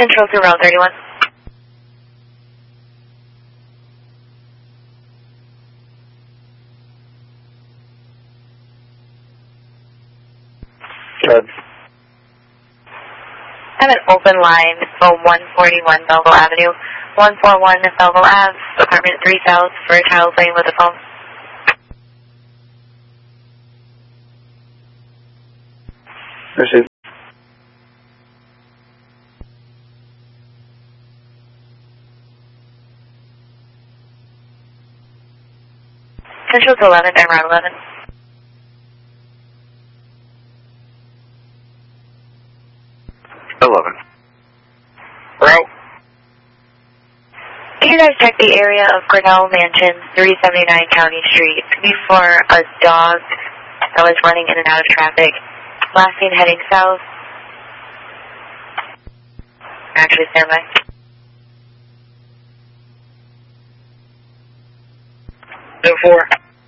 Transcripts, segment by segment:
Control to Route 31. Good. I have an open line for 141 Belleville Avenue, 141 Belleville Ave, apartment 3 South, for a child playing with a phone. Receive. Central to 11th and Route 11. Route. Can you guys check the area of Grinnell Mansion, 379 County Street, before a dog that was running in and out of traffic, last seen heading south? Actually, stand by. No 4.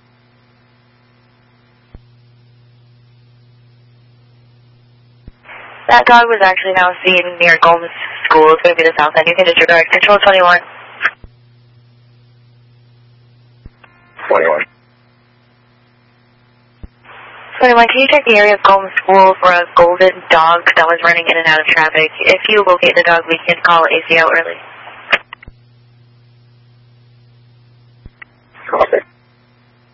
That dog was actually now seen near Gomes School. It's going to be the south end. You can disregard. Control 21. 21. 21, can you check the area of Gomes School for a golden dog that was running in and out of traffic? If you locate the dog, we can call ACL early. Copy.